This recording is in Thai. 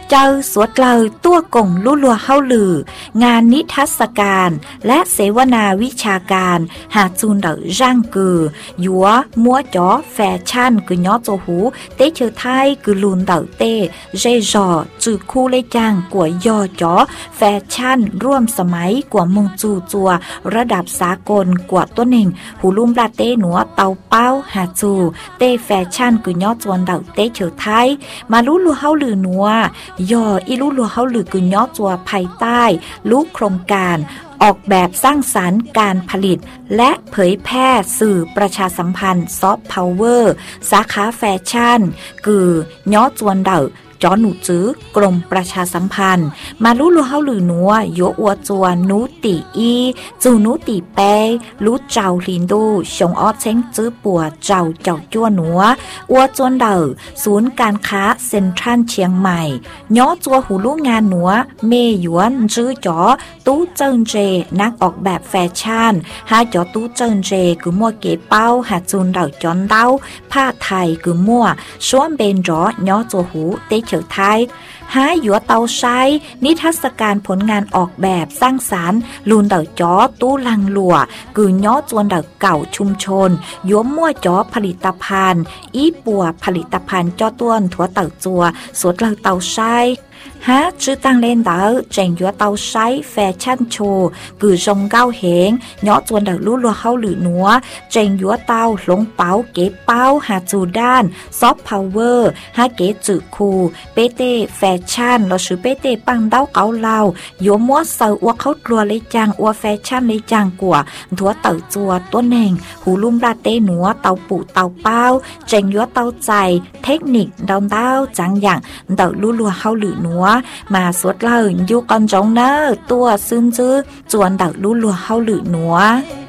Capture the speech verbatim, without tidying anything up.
เจ้าสวดเลยตัวกงลู่ลัวเฮาหลืองานนิทรรศการและเสวนาวิชาการหาจูนเดอร่างกือยัวมัวจ๋อแฟชั่นกือยอโจหูเตเชอไทยกือลุนเดอเตเจจอจือคู่เลยจางกัวยอจ๋อแฟชั่นร่วมสมัยกว่ามงจูจัวระดับสากลกว่าตัวหนึ่งหูลุ่มลาเต้หนัวเตาเป้าหาจูเต้แฟชั่นกือยอจวนเดอเตเชอไทยมาลู่ลัวเฮาหลือหนัวยออีลู่ลัวเฮาหลือกือยอจัวภายใต้ลูกโครงการออกแบบสร้างสรรค์การผลิตและเผยแพร่สื่อประชาสัมพันธ์ซอฟต์พาวเวอร์สาขาแฟชั่นกือยอจวนเดอจอหนูจื้อกรมประชาสัมพันธ์มาลู่ลัวเฮาหลือหนัวโยอัวจวนนูตีอีจูนูตีเปลู่เจ้าลินดูชงออเช้งจื้อปัวเจ้าเจ้าจ้วหนัวอัวจวนเดอศูนย์การค้าเซ็นทรัลเชียงใหม่ย้อจัวหูลู่งานหนัวเมหยวนจื้อจ๋อตู้เจิงเจนักออกแบบแฟชั่นหาจ๋อตู้เจิงเจคือมัวเก๋เป้าหาจูนเดาจอนเต้าผ้าไทยคือมัวช้วนเบนจ๋อย้อจัวหูเตเฉอไทยหาหยัวเตาใช้นิทรรศการผลงานออกแบบสร้างสรรค์ลูนเดาจ๋อตู้ลังหลัวกือย่อจวนเดาเก่าชุมชนยัวมั่วจ๋อผลิตภัณฑ์อีปัวผลิตภัณฑ์จ้อต้วนถั่วเต่าจัวสวดเราเตาใช้ฮะชื่อตั้งเล่นเดาเจงยัวเตาใช้แฟชั่นโชว์กือจงเก้าเหงย่อจวนเดาลู่ลัวเฮาหรือหนัวเจงยัวเตาหลงเป๋าเก๋เป้าหาจูด้านซอฟต์พาวเวอร์ฮาเก๋จือคูเปเต้แฟชั่นเราชื่อเปเต้ปังเต้าเกาเหลายัวมัวเซออัวเขากลัวเลยจางอัวแฟชั่นเลยจางกว่าถั่วเต่าจัวตัวแหน่งหูลุ่มลาเต้หนัวเตาปูเตาเป้าเจงยัวเตาใจเทคนิคดาวเต้าจังอย่างเดาลู่ลัวเฮาหรือหนัวมาสวดเล่าอยู่ก่อนจงเนอตัวซึนจื้อจวนเดาลู่ลัวเฮาหรือหนัว